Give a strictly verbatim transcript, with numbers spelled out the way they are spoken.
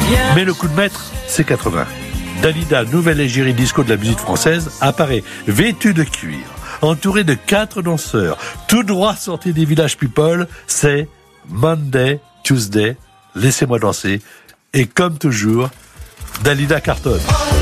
Mais le coup de maître, c'est quatre-vingts. Dalida, nouvelle égérie disco de la musique française, apparaît vêtue de cuir, entourée de quatre danseurs, tout droit sortis des Village People. C'est Monday, Tuesday, laissez-moi danser. Et comme toujours, Dalida cartonne.